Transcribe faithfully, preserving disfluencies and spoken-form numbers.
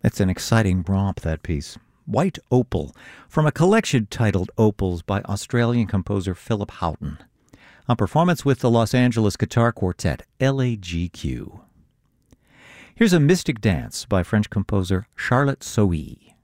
It's an exciting romp, that piece. White Opal, from a collection titled Opals by Australian composer Philip Houghton. On performance with the Los Angeles Guitar Quartet, L A G Q. Here's a Mystic Dance by French composer Charlotte Sohi.